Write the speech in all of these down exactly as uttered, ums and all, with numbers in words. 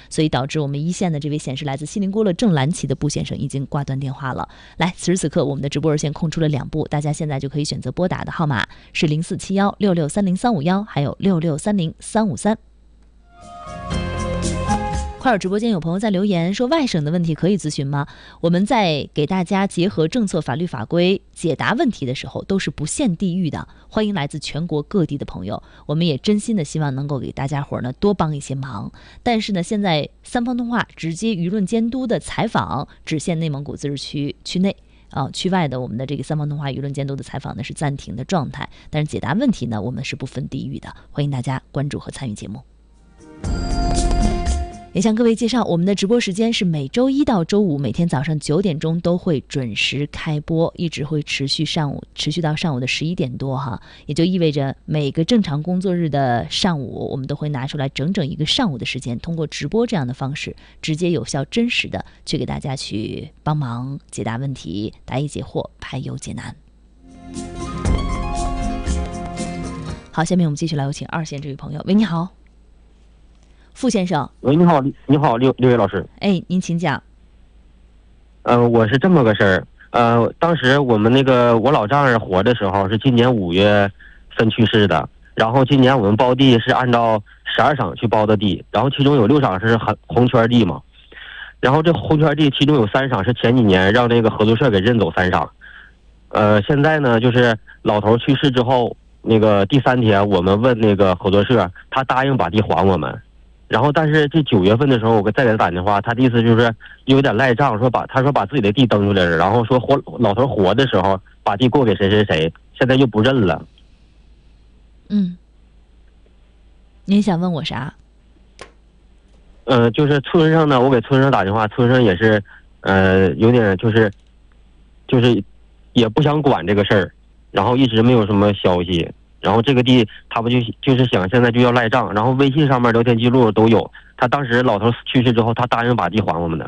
所以导致我们一线的这位显示来自锡林郭勒正蓝旗的布先生已经挂断电话了。来，此时此刻我们的直播热线空出了两部，大家现在就可以选择拨打的号码是零四七幺六六三零三五幺，还有六六三零三五三。快手直播间有朋友在留言说，外省的问题可以咨询吗？我们在给大家结合政策法律法规解答问题的时候，都是不限地域的，欢迎来自全国各地的朋友。我们也真心的希望能够给大家伙呢多帮一些忙。但是呢，现在三方通话直接舆论监督的采访只限内蒙古自治区区内啊，区外的我们的这个三方通话舆论监督的采访呢是暂停的状态，但是解答问题呢，我们是不分地域的，欢迎大家关注和参与节目。也向各位介绍，我们的直播时间是每周一到周五，每天早上九点钟都会准时开播，一直会持续上午，持续到上午的十一点多哈，也就意味着每个正常工作日的上午，我们都会拿出来整整一个上午的时间，通过直播这样的方式，直接有效真实的去给大家去帮忙解答问题，答疑解惑，排忧解难。好，下面我们继续来有请二线这位朋友。喂，你好，傅先生。 喂，你好，你好，六六位老师。 哎，您请讲。 呃，我是这么个事儿。呃，当时我们那个我老丈人活的时候是今年五月份去世的，然后今年我们包地是按照十二省去包的地，然后其中有六省是红红圈地嘛，然后这红圈地其中有三省是前几年让那个合作社给认走三省。呃，现在呢，就是老头去世之后，那个第三天我们问那个合作社，他答应把地还我们。然后，但是这九月份的时候，我再给他打电话，他的意思就是有点赖账，说把他说把自己的地登出来了，然后说活老头活的时候把地过给谁谁谁，现在又不认了。 嗯，您想问我啥？ 呃，就是村上呢，我给村上打电话，村上也是，呃，有点就是就是也不想管这个事儿，然后一直没有什么消息。然后这个地他不就就是想现在就要赖账，然后微信上面聊天记录都有。他当时老头去世之后，他答应把地还我们的。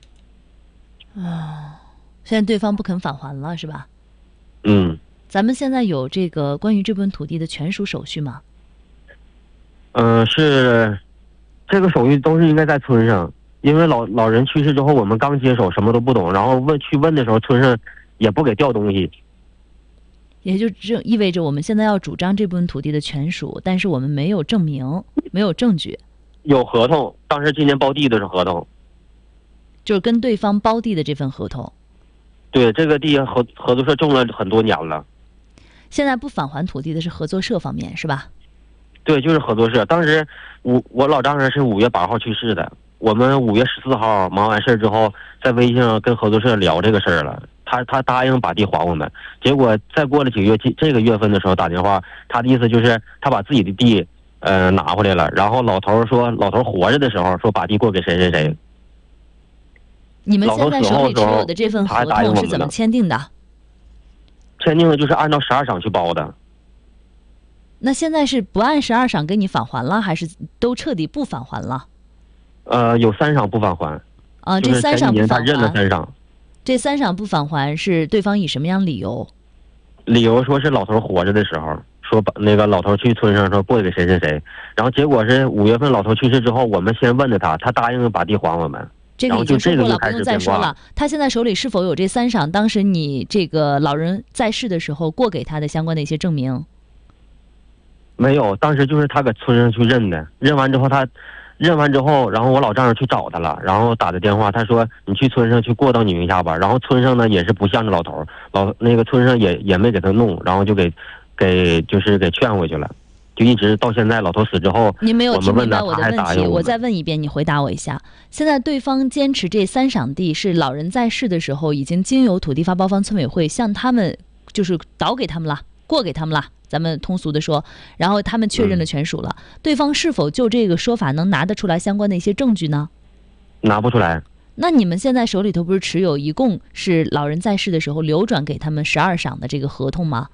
哦，现在对方不肯返还了是吧？ 嗯。 咱们现在有这个关于这部分土地的全属手续吗？ 嗯、呃，是这个手续都是应该在村上，因为老老人去世之后，我们刚接手，什么都不懂，然后问去问的时候，村上也不给调东西。 也就这意味着我们现在要主张这部分土地的权属，但是我们没有证明，没有证据。 有合同，当时今年包地的是合同， 就是跟对方包地的这份合同。 对，这个地合合作社种了很多年了。 现在不返还土地的是合作社方面是吧？ 对，就是合作社。当时我我老丈人是五月八号去世的，我们五月十四号忙完事儿之后，在微信上跟合作社聊这个事儿了。他他答应把地还我们，结果再过了几个月，这这个月份的时候打电话，他的意思就是他把自己的地呃拿回来了，然后老头说老头活着的时候说把地过给谁谁谁。 你们现在手里持有的这份合同是怎么签订的？ 签订的就是按照十二省去包的。 那现在是不按十二省给你返还了，还是都彻底不返还了？ 呃，有三省不返还。 啊，这三省不返还。 他认了三省。 这三省不返还是对方以什么样理由？ 理由说是老头活着的时候，说把那个老头去村上说过给谁谁谁，然后结果是五月份老头去世之后，我们先问的他，他答应把地还我们。 这个已经说过了，不用再说了。他现在手里是否有这三省当时你这个老人在世的时候过给他的相关的一些证明？ 没有，当时就是他搁村上去认的，认完之后他。认完之后，然后我老丈人去找他了，然后打的电话，他说你去村上去过到你名下吧。然后村上呢也是不向着老头，老那个村上也也没给他弄，然后就给给就是给劝回去了，就一直到现在老头死之后。 您没有听明白我的问题， 我我再问一遍，你回答我一下。现在对方坚持这三省地是老人在世的时候已经经由土地发包方村委会向他们就是倒给他们了，过给他们了。咱们通俗的说，然后他们确认了权属了、嗯，对方是否就这个说法能拿得出来相关的一些证据呢？ 拿不出来。 那你们现在手里头不是持有一共是老人在世的时候流转给他们十二省的这个合同吗？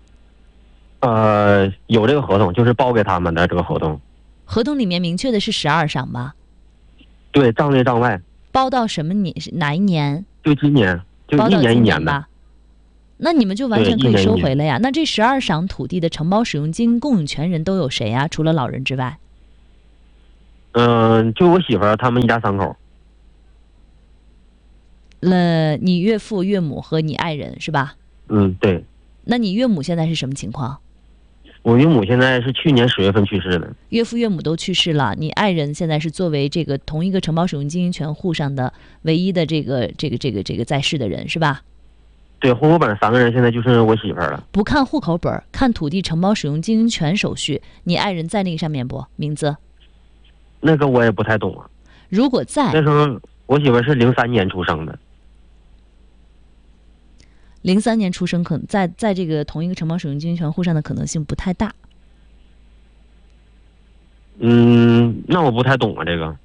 呃，有这个合同，就是包给他们的这个合同。 合同里面明确的是十二省吧？ 对，账内账外。 包到什么年？哪一年？ 就今年，就一年一年的。 那你们就完全可以收回了呀。那这十二省土地的承包使用经共有权人都有谁呀？除了老人之外， 嗯、就我媳妇儿他们一家三口。 了，你岳父、岳母和你爱人是吧？ 嗯，对。 那你岳母现在是什么情况？ 我岳母现在是去年十月份去世的。 岳父岳母都去世了，你爱人现在是作为这个同一个承包使用经营权户上的唯一的这个这个这个这个在世的人是吧？ 对，户口本三个人，现在就剩我媳妇儿了。 不看户口本，看土地承包使用经营权手续，你爱人在那个上面不？名字？ 那个我也不太懂啊。 如果在， 那时候我媳妇儿是零三年出生的。 零三年出生，可能在在这个同一个承包使用经营权户上的可能性不太大。 嗯，那我不太懂啊，这个。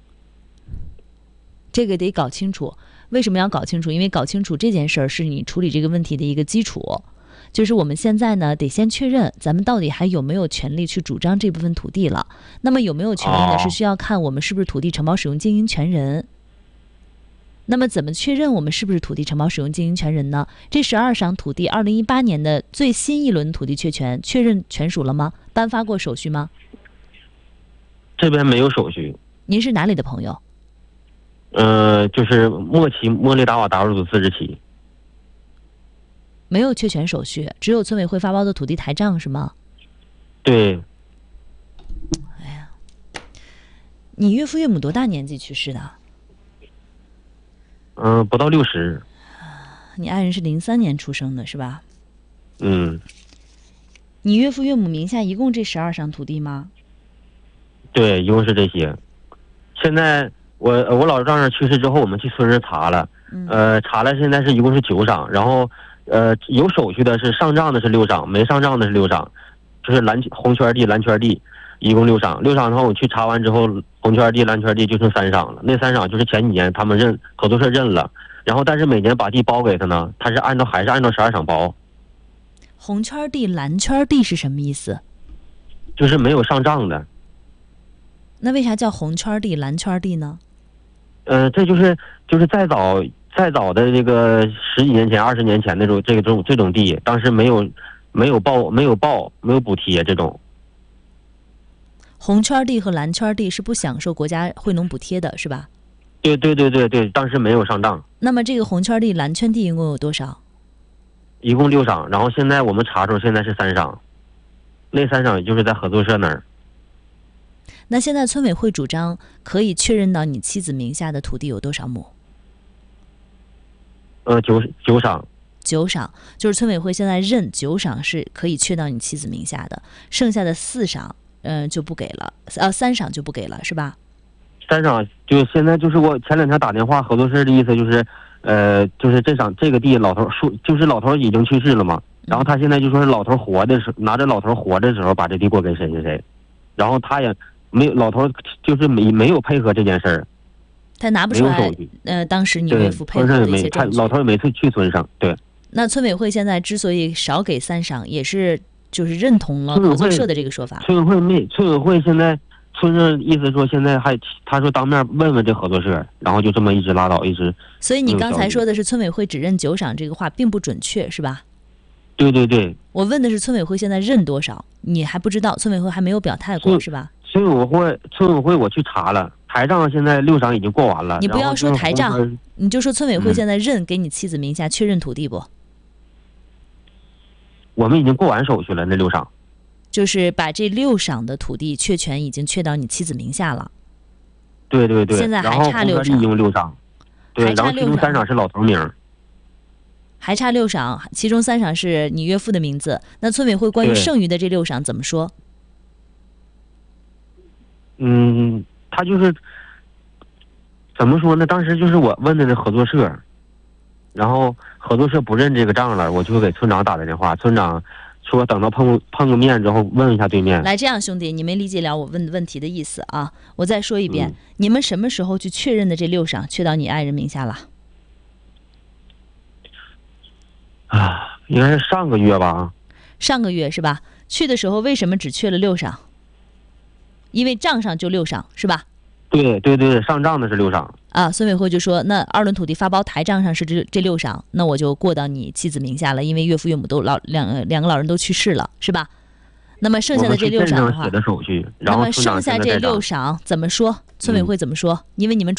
这个得搞清楚。为什么要搞清楚？因为搞清楚这件事儿是你处理这个问题的一个基础。就是我们现在呢，得先确认咱们到底还有没有权利去主张这部分土地了。那么有没有权利呢？ 哦、 是需要看我们是不是土地承包使用经营权人。那么怎么确认我们是不是土地承包使用经营权人呢？这十二赏土地二零一八年的最新一轮土地确权确认权属了吗？颁发过手续吗？ 这边没有手续。 您是哪里的朋友？ 呃，就是莫旗莫雷达瓦达尔组自治旗。 没有确权手续，只有村委会发包的土地台账是吗？ 对。 哎呀，你岳父岳母多大年纪去世的？ 嗯、呃，不到六十。 你爱人是零三年出生的是吧？ 嗯。 你岳父岳母名下一共这十二赏土地吗？ 对，一共是这些。现在我我老丈人去世之后，我们去村上查了， 嗯、 呃，查了现在是一共是九赏，然后呃有手续的是上账的是六赏，没上账的是六赏，就是蓝红圈地、蓝圈地，一共六赏。六赏的话，我去查完之后，红圈地、蓝圈地就剩三赏了。那三赏就是前几年他们认合作社认了，然后但是每年把地包给他呢，他是按照还是按照十二赏包。 红圈地、蓝圈地是什么意思？ 就是没有上账的。 那为啥叫红圈地、蓝圈地呢？ 呃，这就是就是再早再早的这个十几年前、二十年前那种这个这种这种地，当时没有没有报没有报没有补贴这种。 红圈地和蓝圈地是不享受国家惠农补贴的，是吧？ 对对对对对，当时没有上账。 那么这个红圈地、蓝圈地一共有多少？ 一共六赏，然后现在我们查出现在是三赏，那三赏就是在合作社那儿。 那现在村委会主张可以确认到你妻子名下的土地有多少亩？ 呃，九九赏。 九赏，就是村委会现在认九赏是可以确到你妻子名下的，剩下的四赏，嗯、呃，就不给了，呃，三赏就不给了，是吧？ 三赏就现在就是我前两天打电话，合作社的意思就是，呃，就是这赏这个地老头说，就是老头已经去世了嘛，然后他现在就说是老头活的时候，拿着老头活的时候把这地过给谁谁谁，然后他也。没有老头就是没没有配合这件事儿， 他拿不出来。呃，当时你岳父配合的一些证据。 老头也没去去村上。对。 那村委会现在之所以少给三赏，也是就是认同了合作社的这个说法。 村委会没村委会现在村上意思说现在还他说当面问问这合作社，然后就这么一直拉倒一直。 所以你刚才说的是村委会只认九赏这个话并不准确，是吧？ 对对对。 我问的是村委会现在认多少，你还不知道，村委会还没有表态过，是吧？ 村委会，村委会我去查了，台账现在六赏已经过完了。 你不要说台账，你就说村委会现在认给你妻子名下确认土地不？ 我们已经过完手续了，那六赏。 就是把这六赏的土地确权已经确到你妻子名下了。 对对对。 现在还差六赏。 然后用六赏。对，然后其中三赏是老头名。 还差六赏，其中三赏是你岳父的名字。那村委会关于剩余的这六赏怎么说？ 嗯，他就是怎么说呢？当时就是我问的那合作社，然后合作社不认这个账了，我就给村长打的电话，村长说等到碰碰个面之后问一下对面。 来，这样兄弟，你没理解了我问问题的意思啊？我再说一遍， 嗯、 你们什么时候去确认的这六赏确到你爱人名下了？ 啊，应该是上个月吧。 上个月是吧？去的时候为什么只确了六赏？因为账上就六赏是吧？ 对对对，上账的是六赏啊。村委会就说，那二轮土地发包台账上是这这六赏，那我就过到你妻子名下了，因为岳父岳母都老两两个老人都去世了，是吧？ 那么剩下的这六我们去赏的话镇上写，的手续， 那么然后村长剩下这现在在找六赏怎么说？村委会怎么说？因为你们。